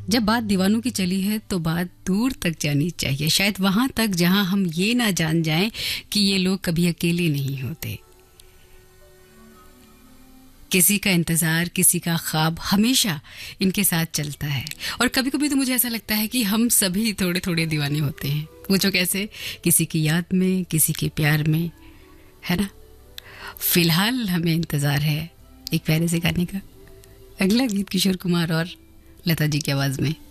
जब बात दीवानों की चली है तो बात दूर तक जानी चाहिए, शायद वहां तक जहां हम ये ना जान जाएं कि ये लोग कभी अकेले नहीं होते। किसी का इंतजार, किसी का ख्वाब हमेशा इनके साथ चलता है। और कभी कभी तो मुझे ऐसा लगता है कि हम सभी थोड़े थोड़े दीवाने होते हैं। पूछो कैसे? किसी की याद में, किसी के प्यार में, है ना। फिलहाल हमें इंतजार है एक प्यारे से गाने का। अगला गीत किशोर कुमार और लता जी की आवाज में।